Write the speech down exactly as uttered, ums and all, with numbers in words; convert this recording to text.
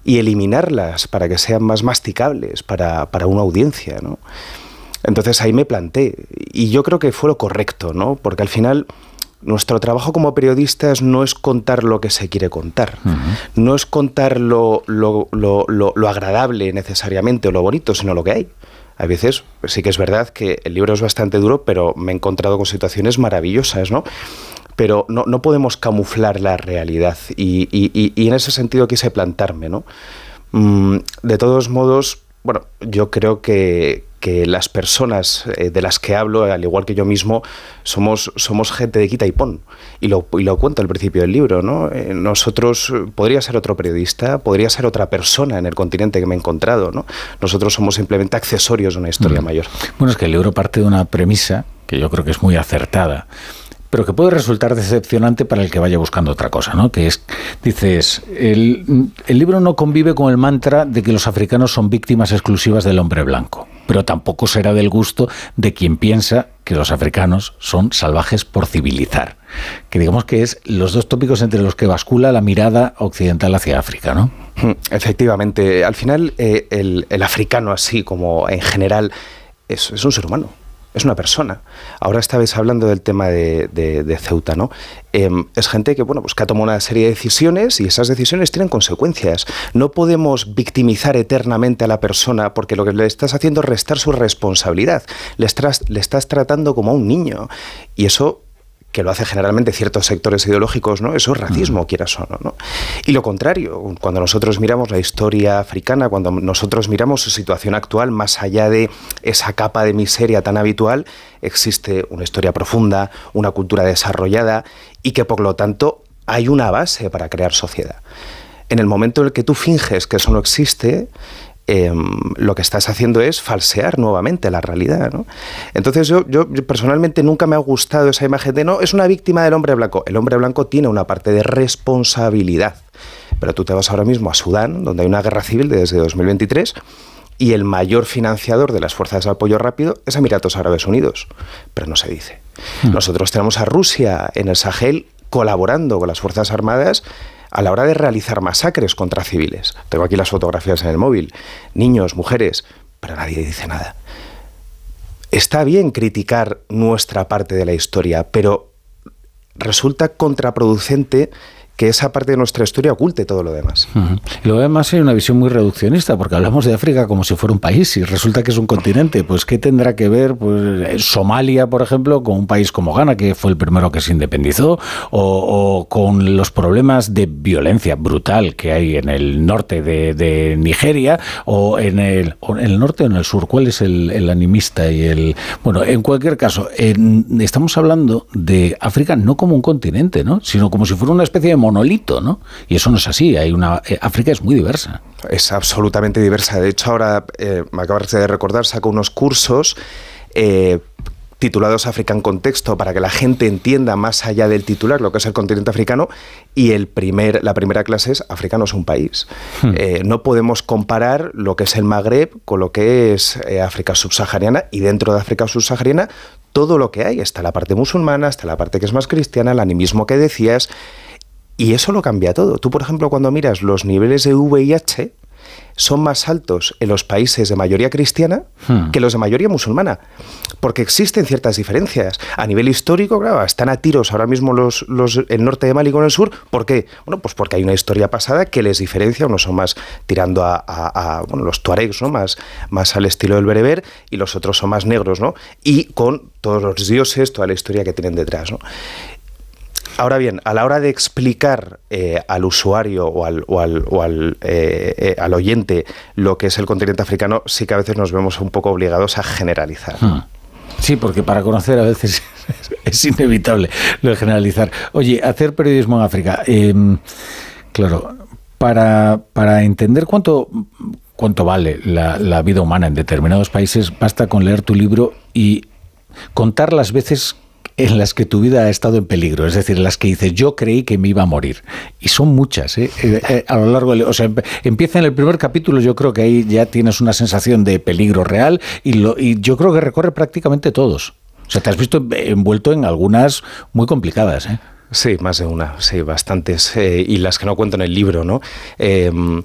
y eliminarlas para que sean más masticables para, para una audiencia, ¿no? Entonces ahí me planté, y yo creo que fue lo correcto, ¿no? Porque al final nuestro trabajo como periodistas no es contar lo que se quiere contar, uh-huh. no es contar lo, lo, lo, lo, lo agradable necesariamente o lo bonito, sino lo que hay. A veces sí que es verdad que el libro es bastante duro, pero me he encontrado con situaciones maravillosas, ¿no? Pero no, no podemos camuflar la realidad, y, y, y, y en ese sentido quise plantarme, ¿no? Mm, de todos modos, bueno, yo creo que, que las personas eh, de las que hablo, al igual que yo mismo, somos, somos gente de quita y pon, y lo, y lo cuento al principio del libro, ¿no? Eh, nosotros, podría ser otro periodista, podría ser otra persona en el continente que me he encontrado, ¿no? Nosotros somos simplemente accesorios de una historia mm. mayor. Bueno, es que el libro parte de una premisa que yo creo que es muy acertada, pero que puede resultar decepcionante para el que vaya buscando otra cosa, ¿no? Que es, dices, el, el libro no convive con el mantra de que los africanos son víctimas exclusivas del hombre blanco, pero tampoco será del gusto de quien piensa que los africanos son salvajes por civilizar, que digamos que es los dos tópicos entre los que bascula la mirada occidental hacia África, ¿no? Efectivamente, al final eh, el, el africano, así como en general, es, es un ser humano. Es una persona. Ahora estabais hablando del tema de, de, de Ceuta, ¿no? Eh, es gente que, bueno, pues que ha tomado una serie de decisiones, y esas decisiones tienen consecuencias. No podemos victimizar eternamente a la persona, porque lo que le estás haciendo es restar su responsabilidad. Le estás, le estás tratando como a un niño. Y eso, que lo hace generalmente ciertos sectores ideológicos, ¿no? Eso es racismo, uh-huh. quieras o no, ¿no? Y lo contrario, cuando nosotros miramos la historia africana, cuando nosotros miramos su situación actual, más allá de esa capa de miseria tan habitual, existe una historia profunda, una cultura desarrollada, y que por lo tanto hay una base para crear sociedad. En el momento en el que tú finges que eso no existe, Eh, lo que estás haciendo es falsear nuevamente la realidad, ¿no? Entonces yo, yo, yo personalmente nunca me ha gustado esa imagen de no, es una víctima del hombre blanco. El hombre blanco tiene una parte de responsabilidad, pero tú te vas ahora mismo a Sudán, donde hay una guerra civil desde dos mil veintitrés, y el mayor financiador de las fuerzas de apoyo rápido es Emiratos Árabes Unidos, pero no se dice. Hmm. Nosotros tenemos a Rusia en el Sahel colaborando con las Fuerzas Armadas a la hora de realizar masacres contra civiles. Tengo aquí las fotografías en el móvil. Niños, mujeres, pero nadie dice nada. Está bien criticar nuestra parte de la historia, pero resulta contraproducente que esa parte de nuestra historia oculte todo lo demás. Uh-huh. Y luego además hay una visión muy reduccionista, porque hablamos de África como si fuera un país, y resulta que es un continente. Pues ¿qué tendrá que ver pues, Somalia, por ejemplo, con un país como Ghana, que fue el primero que se independizó, o, o con los problemas de violencia brutal que hay en el norte de, de Nigeria, o en el, o en el norte o en el sur? ¿Cuál es el, el animista y el...? Bueno, en cualquier caso, en, estamos hablando de África no como un continente, ¿no? Sino como si fuera una especie de monolito, ¿no? Y eso no es así. Hay una eh, África es muy diversa. Es absolutamente diversa. De hecho, ahora eh, me acabas de recordar, saco unos cursos eh, titulados África en Contexto, para que la gente entienda más allá del titular lo que es el continente africano, y el primer, la primera clase es África no es un país. Hmm. Eh, no podemos comparar lo que es el Magreb con lo que es eh, África subsahariana, y dentro de África subsahariana todo lo que hay. Está la parte musulmana, está la parte que es más cristiana, el animismo que decías. Y eso lo cambia todo. Tú, por ejemplo, cuando miras los niveles de V I H, son más altos en los países de mayoría cristiana hmm. que los de mayoría musulmana, porque existen ciertas diferencias. A nivel histórico, claro, están a tiros ahora mismo los, los, el norte de Mali con el sur. ¿Por qué? Bueno, pues porque hay una historia pasada que les diferencia. Unos son más tirando a, a, a bueno, los tuaregs, ¿no? Más, más al estilo del bereber, y los otros son más negros, ¿no? Y con todos los dioses, toda la historia que tienen detrás, ¿no? Ahora bien, a la hora de explicar eh, al usuario o al, o al, o al, eh, eh, al oyente lo que es el continente africano, sí que a veces nos vemos un poco obligados a generalizar. Hmm. Sí, porque para conocer a veces es inevitable lo de generalizar. Oye, hacer periodismo en África, eh, claro, para, para entender cuánto... cuánto vale la, la vida humana en determinados países, basta con leer tu libro y contar las veces en las que tu vida ha estado en peligro, es decir, en las que dices, yo creí que me iba a morir. Y son muchas, ¿eh? Eh, eh, a lo largo de... O sea, empieza en el primer capítulo, yo creo que ahí ya tienes una sensación de peligro real, y, lo, y yo creo que recorre prácticamente todos. O sea, te has visto envuelto en algunas muy complicadas, ¿eh? Sí, más de una, sí, bastantes, eh, y las que no cuento en el libro, ¿no? Eh,